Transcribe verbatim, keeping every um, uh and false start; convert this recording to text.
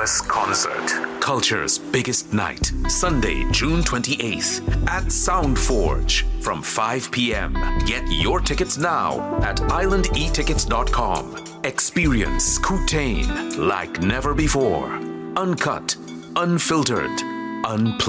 Christmas concert. Culture's biggest night, Sunday, June twenty-eighth at Soundforge from five p.m. Get your tickets now at island e tickets dot com. Experience Kootain like never before. Uncut, unfiltered, unplugged.